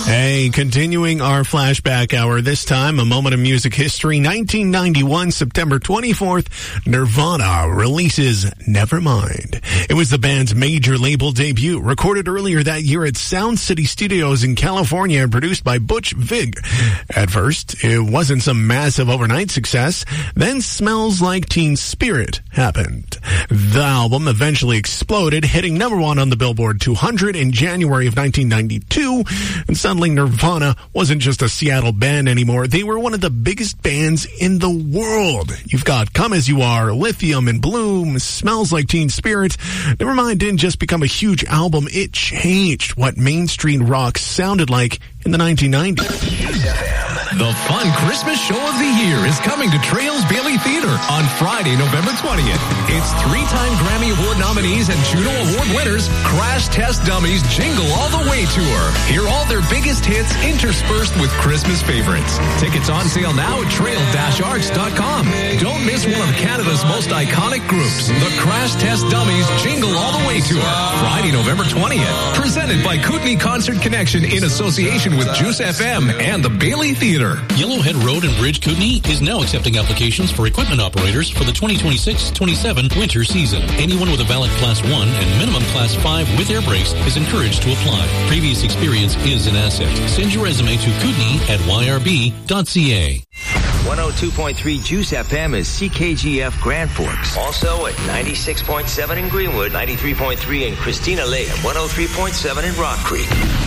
Hey, continuing our flashback hour, this time a moment of music history. 1991, September 24th, Nirvana releases Nevermind. It was the band's major label debut, recorded earlier that year at Sound City Studios in California and produced by Butch Vig. At first, it wasn't some massive overnight success. Then Smells Like Teen Spirit happened. The album eventually exploded, hitting number one on the Billboard 200 in January of 1992, and suddenly Nirvana wasn't just a Seattle band anymore. They were one of the biggest bands in the world. You've got Come As You Are, Lithium and Bloom, Smells Like Teen Spirit. Nevermind didn't just become a huge album, it changed what mainstream rock sounded like in the 1990s. The fun Christmas show of the year is coming to Trails Bailey Theater on Friday, November 20th. It's three-time Grammy Award nominees and Juno Award winners Crash Test Dummies Jingle All the Way Tour. Hear all their biggest hits interspersed with Christmas favorites. Tickets on sale now at trail-arts.com. Don't miss one of Canada's most iconic groups, the Crash Test Dummies Jingle All the Way Tour. Friday, November 20th. Presented by Kootenai Concert Connection in association with Juice FM and the Bailey Theater. Yellowhead Road and Bridge Kootenai is now accepting applications for equipment operators for the 2026-27 winter season. Anyone with a valid Class 1 and minimum Class 5 with air brakes is encouraged to apply. Previous experience is an asset. Send your resume to kootenai@yrb.ca. 102.3 Juice FM is CKGF Grand Forks. Also at 96.7 in Greenwood, 93.3 in Christina Lake, and 103.7 in Rock Creek.